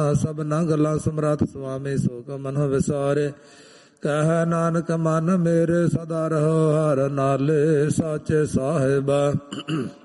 ਸਭਨਾ ਗੱਲਾਂ ਸਮਰੱਥ ਸੁਆਮੀ ਸੋਕ ਮਨੋ ਵਿਸਾਰੇ। ਕਹਿ ਨਾਨਕ ਮਨ ਮੇਰੇ ਸਦਾ ਰਹੋ ਹਰ ਨਾਲੇ ਸਾਚੇ ਸਾਹਿਬਾ।